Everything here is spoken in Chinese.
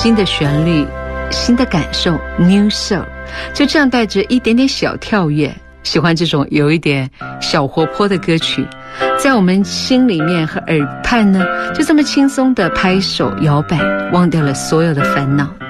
新的旋律，新的感受 New Soul， 就这样带着一点点小跳跃。喜欢这种有一点小活泼的歌曲，在我们心里面和耳畔呢，就这么轻松的拍手摇摆，忘掉了所有的烦恼。